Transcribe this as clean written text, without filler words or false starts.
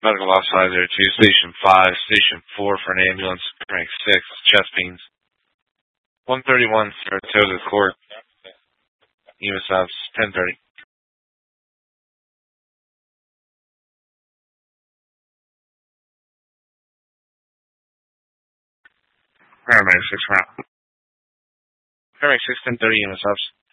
Medical Officer 02, Station 5, Station 4 for an ambulance, rank 6, chest pains. 131 Saratoga Court, EMS Ops 1030. Paramedic 6 round. Paramedic 6 1030 EMS Ops.